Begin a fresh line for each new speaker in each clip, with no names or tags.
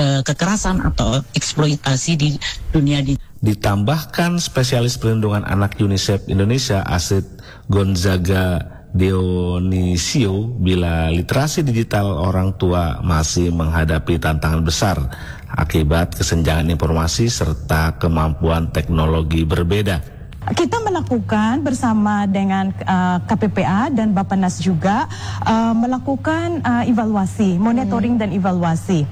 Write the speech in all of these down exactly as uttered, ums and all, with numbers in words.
uh, kekerasan atau eksploitasi di dunia di
Ditambahkan spesialis perlindungan anak UNICEF Indonesia Astrid Gonzaga Dionisio, bila literasi digital orang tua masih menghadapi tantangan besar akibat kesenjangan informasi serta kemampuan teknologi berbeda.
Kita melakukan bersama dengan uh, K P P A dan Bappenas juga uh, melakukan uh, evaluasi, monitoring hmm. dan evaluasi.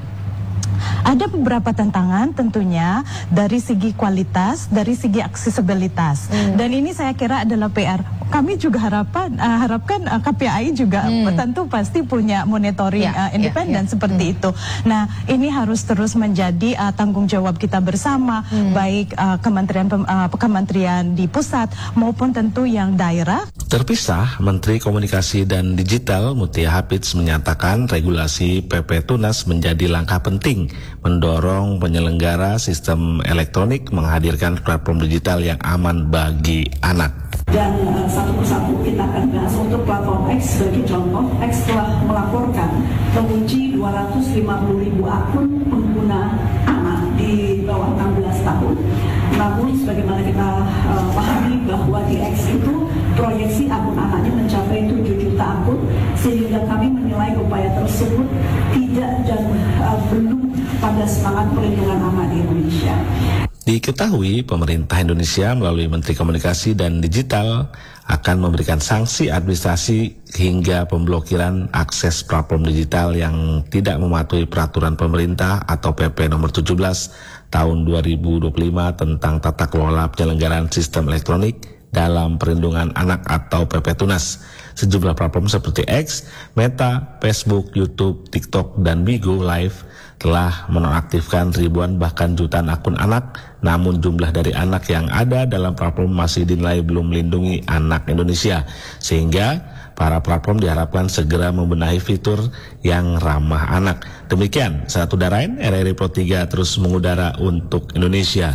Ada beberapa tantangan tentunya dari segi kualitas, dari segi aksesibilitas. Hmm. Dan ini saya kira adalah P R. Kami juga harapan uh, harapkan uh, K P A I juga hmm. tentu pasti punya monitoring ya, uh, independen ya, ya. seperti hmm. itu. Nah, ini harus terus menjadi uh, tanggung jawab kita bersama, hmm. baik uh, kementerian uh, kementerian di pusat maupun tentu yang daerah.
Terpisah, Menteri Komunikasi dan Digital Mutia Hafidz menyatakan regulasi P P Tunas menjadi langkah penting mendorong penyelenggara sistem elektronik menghadirkan platform digital yang aman bagi anak.
Dan uh, satu persatu kita akan bahas untuk platform X. Sebagai contoh, X telah melaporkan menguji dua ratus lima puluh ribu akun pengguna anak di bawah enam belas tahun. Namun sebagaimana kita uh, pahami bahwa di X itu proyeksi akun anaknya mencapai tujuh juta akun, sehingga kami menilai upaya tersebut tidak dan uh, belum pada semangat perlindungan anak di Indonesia.
Diketahui pemerintah Indonesia melalui Menteri Komunikasi dan Digital akan memberikan sanksi administrasi hingga pemblokiran akses platform digital yang tidak mematuhi peraturan pemerintah atau P P nomor tujuh belas tahun dua ribu dua puluh lima tentang tata kelola penyelenggaraan sistem elektronik dalam perlindungan anak atau P P Tunas. Sejumlah platform seperti X, Meta, Facebook, YouTube, TikTok, dan Bigo Live telah menonaktifkan ribuan bahkan jutaan akun anak, namun jumlah dari anak yang ada dalam platform masih dinilai belum melindungi anak Indonesia, sehingga para platform diharapkan segera membenahi fitur yang ramah anak. Demikian, Satu Darain, R R I Pro tiga terus mengudara untuk Indonesia.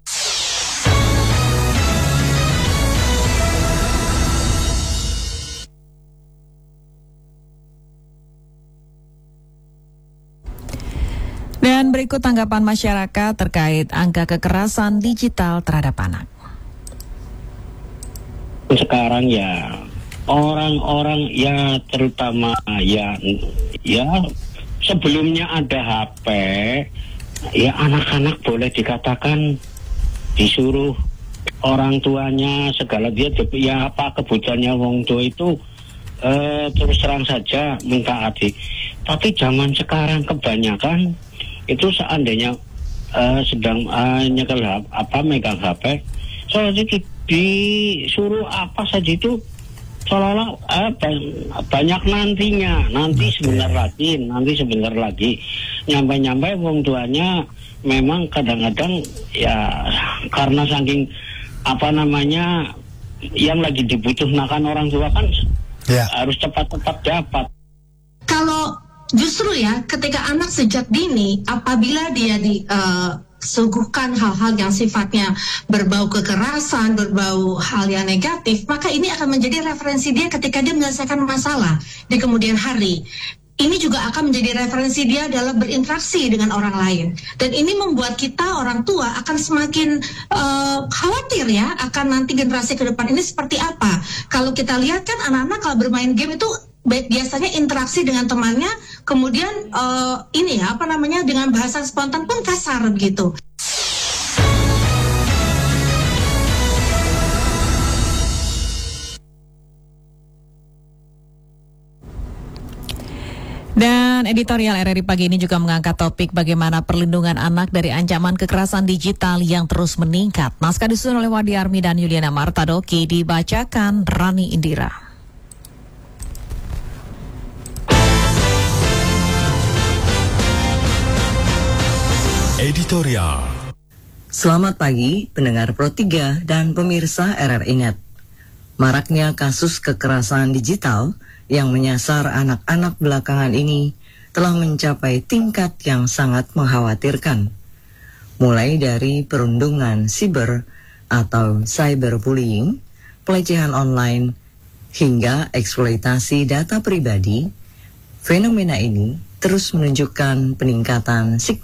Dan berikut tanggapan masyarakat terkait angka kekerasan digital terhadap anak.
Sekarang ya orang-orang ya terutama ya ya sebelumnya ada H P, ya anak-anak boleh dikatakan disuruh orang tuanya segala, dia ya apa kebutuhannya wong tua itu eh, terus terang saja minta adik. Tapi zaman sekarang kebanyakan itu seandainya uh, sedang uh, nyekel apa megang H P, soalnya itu disuruh apa saja itu seolah-olah uh, banyak nantinya, nanti sebentar lagi, nanti sebentar lagi, nyampe-nyampe wong tuanya memang kadang-kadang ya karena saking apa namanya yang lagi dibutuhkan orang tua kan ya, harus cepat-cepat dapat.
Kalau justru ya, ketika anak sejak dini, apabila dia disuguhkan uh, hal-hal yang sifatnya berbau kekerasan, berbau hal yang negatif, maka ini akan menjadi referensi dia ketika dia menyelesaikan masalah di kemudian hari. Ini juga akan menjadi referensi dia dalam berinteraksi dengan orang lain. Dan ini membuat kita, orang tua, akan semakin uh, khawatir ya, akan nanti generasi ke depan ini seperti apa. Kalau kita lihat kan anak-anak kalau bermain game itu biasanya interaksi dengan temannya, kemudian uh, ini ya apa namanya dengan bahasa spontan pun kasar begitu.
Dan editorial R R I pagi ini juga mengangkat topik bagaimana perlindungan anak dari ancaman kekerasan digital yang terus meningkat. Naskah disusun oleh Wadi Armi dan Yuliana Martadoki, dibacakan Rani Indira.
Editorial. Selamat pagi pendengar Pro tiga dan pemirsa R R I Net. Maraknya kasus kekerasan digital yang menyasar anak-anak belakangan ini telah mencapai tingkat yang sangat mengkhawatirkan. Mulai dari perundungan siber atau cyberbullying, pelecehan online, hingga eksploitasi data pribadi, fenomena ini terus menunjukkan peningkatan signifikan